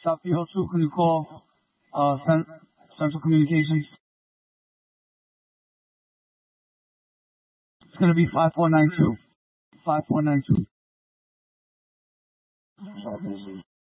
South302, can you call Central Communications? It's going to be 5492. 5492.